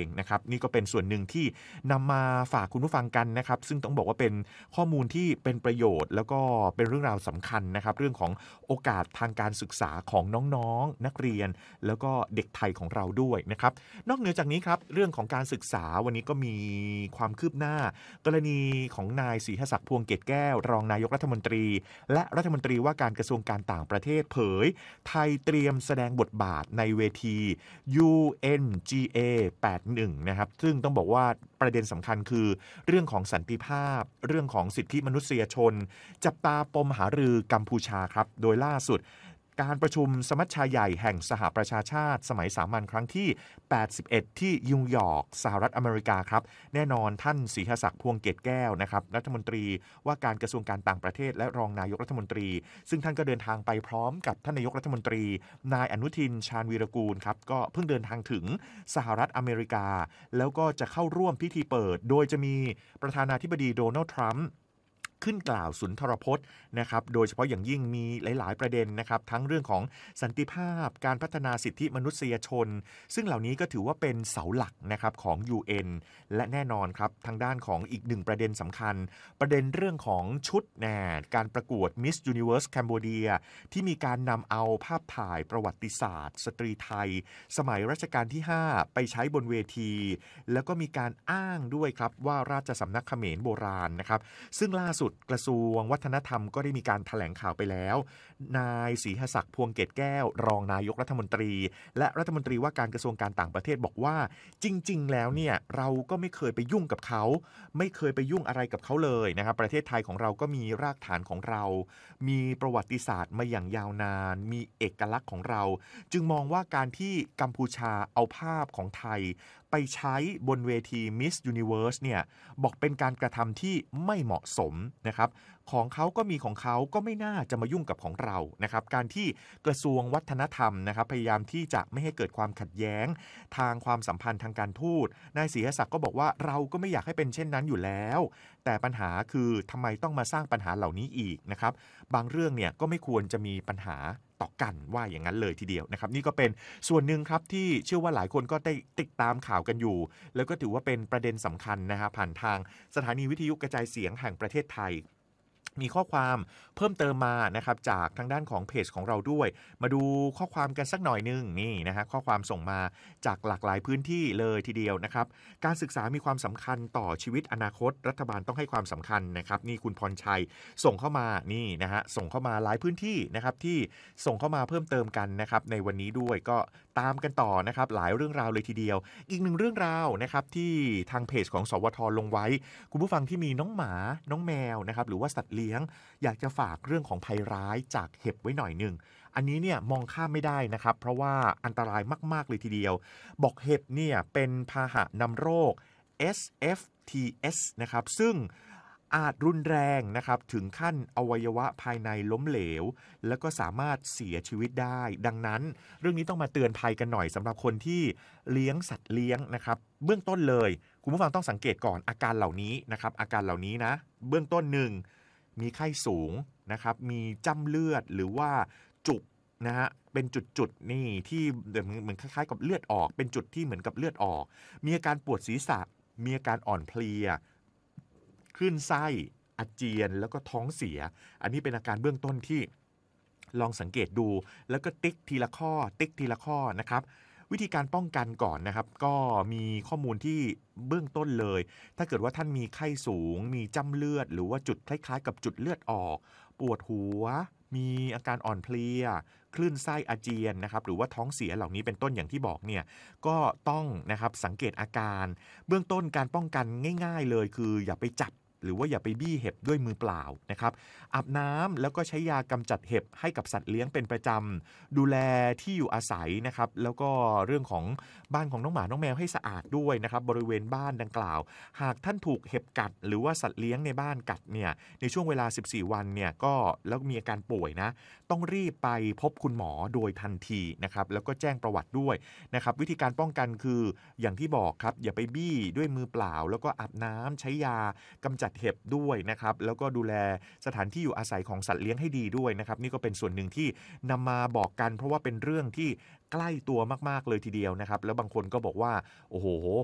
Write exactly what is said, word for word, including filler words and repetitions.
นะครับนี่ก็เป็นส่วนหนึ่งที่นำมาฝากคุณผู้ฟังกันนะครับซึ่งต้องบอกว่าเป็นข้อมูลที่เป็นประโยชน์แล้วก็เป็นเรื่องราวสำคัญนะครับเรื่องของโอกาสทางการศึกษาของน้องๆนักเรียนแล้วก็เด็กไทยของเราด้วยนะครับนอกเหนือจากนี้ครับเรื่องของการศึกษาวันนี้ก็มีความคืบหน้ากรณีของนายศรีหศักดิ์พวงเกตแก้วรองนายกรัฐมนตรีและรัฐมนตรีว่าการกระทรวงการต่างประเทศเผยไทยเตรียมแสดงบทบาทในเวที ยู เอ็น จี เอ แปดสิบเอ็ดนะครับซึ่งต้องบอกว่าประเด็นสำคัญคือเรื่องของสันติภาพเรื่องของสิทธิมนุษยชนจับตาปมหารือกัมพูชาครับโดยล่าสุดการประชุมสมัชชาใหญ่แห่งสหประชาชาติสมัยสามัญครั้งที่แปดสิบเอ็ดที่นิวยอร์กสหรัฐอเมริกาครับแน่นอนท่านศรีหศักดิ์พวงเกตแก้วนะครับรัฐมนตรีว่าการกระทรวงการต่างประเทศและรองนายกรัฐมนตรีซึ่งท่านก็เดินทางไปพร้อมกับท่านนายกรัฐมนตรีนายอนุทินชาญวีรกูลครับก็เพิ่งเดินทางถึงสหรัฐอเมริกาแล้วก็จะเข้าร่วมพิธีเปิดโดยจะมีประธานาธิบดีโดนัลด์ทรัมป์ขึ้นกล่าวสุนทรพจน์นะครับโดยเฉพาะอย่างยิ่งมีหลายๆประเด็นนะครับทั้งเรื่องของสันติภาพการพัฒนาสิทธิมนุษยชนซึ่งเหล่านี้ก็ถือว่าเป็นเสาหลักนะครับของ ยู เอ็น และแน่นอนครับทางด้านของอีกหนึ่งประเด็นสำคัญประเด็นเรื่องของชุดแน่การประกวด Miss Universe Cambodia ที่มีการนำเอาภาพถ่ายประวัติศาสตร์สตรีไทยสมัยรัชกาลที่ห้าไปใช้บนเวทีแล้วก็มีการอ้างด้วยครับว่าราชสำนักเขมรโบราณนะครับซึ่งล่าสุดกระทรวงวัฒนธรรมก็ได้มีการแถลงข่าวไปแล้วนายศรีหศักดิ์พวงเกตแก้วรองนายกรัฐมนตรีและรัฐมนตรีว่าการกระทรวงการต่างประเทศบอกว่าจริงๆแล้วเนี่ยเราก็ไม่เคยไปยุ่งกับเขาไม่เคยไปยุ่งอะไรกับเขาเลยนะครับประเทศไทยของเราก็มีรากฐานของเรามีประวัติศาสตร์มาอย่างยาวนานมีเอกลักษณ์ของเราจึงมองว่าการที่กัมพูชาเอาภาพของไทยไปใช้บนเวที Miss Universe เนี่ยบอกเป็นการกระทำที่ไม่เหมาะสมนะครับของเขาก็มีของเขาก็ไม่น่าจะมายุ่งกับของเรานะครับการที่กระทรวงวัฒนธรรมนะครับพยายามที่จะไม่ให้เกิดความขัดแย้งทางความสัมพันธ์ทางการทูตนายศรีหศักดิ์ก็บอกว่าเราก็ไม่อยากให้เป็นเช่นนั้นอยู่แล้วแต่ปัญหาคือทำไมต้องมาสร้างปัญหาเหล่านี้อีกนะครับบางเรื่องเนี่ยก็ไม่ควรจะมีปัญหาต่อกันว่าอย่างนั้นเลยทีเดียวนะครับนี่ก็เป็นส่วนหนึ่งครับที่เชื่อว่าหลายคนก็ได้ติดตามข่าวกันอยู่แล้วก็ถือว่าเป็นประเด็นสำคัญนะฮะผ่านทางสถานีวิทยุกระจายเสียงแห่งประเทศไทยมีข้อความเพิ่มเติมมานะครับจากทางด้านของเพจของเราด้วยมาดูข้อความกันสักหน่อยนึงนี่นะฮะข้อความส่งมาจากหลากหลายพื้นที่เลยทีเดียวนะครับการศึกษามีความสำคัญต่อชีวิตอนาคตรัฐบาลต้องให้ความสำคัญนะครับนี่คุณพรชัยส่งเข้ามานี่นะฮะส่งเข้ามาหลายพื้นที่นะครับที่ส่งเข้ามาเพิ่มเติมกันนะครับในวันนี้ด้วยก็ตามกันต่อนะครับหลายเรื่องราวเลยทีเดียวอีกหนึ่งเรื่องราวนะครับที่ทางเพจของสวทลงไว้คุณผู้ฟังที่มีน้องหมาน้องแมวนะครับหรือว่าสัตว์เลี้ยงอยากจะฝากเรื่องของภัยร้ายจากเห็บไว้หน่อยนึงอันนี้เนี่ยมองข้ามไม่ได้นะครับเพราะว่าอันตรายมากๆเลยทีเดียวบอกเห็บเนี่ยเป็นพาหะนำโรค เอส เอฟ ที เอส นะครับซึ่งอาจรุนแรงนะครับถึงขั้นอวัยวะภายในล้มเหลวแล้วก็สามารถเสียชีวิตได้ดังนั้นเรื่องนี้ต้องมาเตือนภัยกันหน่อยสำหรับคนที่เลี้ยงสัตว์เลี้ยงนะครับเบื้องต้นเลยคุณผู้ฟังต้องสังเกตก่อนอาการเหล่านี้นะครับอาการเหล่านี้นะเบื้องต้นหนึ่งมีไข้สูงนะครับมีจ้ำเลือดหรือว่าจุกนะฮะเป็นจุดๆนี่ที่เหมือนคล้ายๆกับเลือดออกเป็นจุดที่เหมือนกับเลือดออกมีอาการปวดศีรษะมีอาการอ่อนเพลียคลื่นไส้อาเจียนแล้วก็ท้องเสียอันนี้เป็นอาการเบื้องต้นที่ลองสังเกตดูแล้วก็ติ๊กทีละข้อติ๊กทีละข้อนะครับวิธีการป้องกันก่อนนะครับก็มีข้อมูลที่เบื้องต้นเลยถ้าเกิดว่าท่านมีไข้สูงมีจ้ำเลือดหรือว่าจุดคล้ายๆกับจุดเลือดออกปวดหัวมีอาการอ่อนเพลียคลื่นไส้อาเจียนนะครับหรือว่าท้องเสียเหล่านี้เป็นต้นอย่างที่บอกเนี่ยก็ต้องนะครับสังเกตอาการเบื้องต้นการป้องกันง่ายๆเลยคืออย่าไปจับหรือว่าอย่าไปบี้เห็บด้วยมือเปล่านะครับอาบน้ำแล้วก็ใช้ยากำจัดเห็บให้กับสัตว์เลี้ยงเป็นประจำดูแลที่อยู่อาศัยนะครับแล้วก็เรื่องของบ้านของน้องหมาน้องแมวให้สะอาดด้วยนะครับบริเวณบ้านดังกล่าวหากท่านถูกเห็บกัดหรือว่าสัตว์เลี้ยงในบ้านกัดเนี่ยในช่วงเวลาสิบสี่วันเนี่ยก็แล้วมีอาการป่วยนะต้องรีบไปพบคุณหมอโดยทันทีนะครับแล้วก็แจ้งประวัติด้วยนะครับวิธีการป้องกันคืออย่างที่บอกครับอย่าไปบี้ด้วยมือเปล่าแล้วก็อาบน้ำใช้ยากำจัดเห็บด้วยนะครับแล้วก็ดูแลสถานที่อยู่อาศัยของสัตว์เลี้ยงให้ดีด้วยนะครับนี่ก็เป็นส่วนหนึ่งที่นำมาบอกกันเพราะว่าเป็นเรื่องที่ใกล้ตัวมากๆเลยทีเดียวนะครับแล้วบางคนก็บอกว่าโอ้โห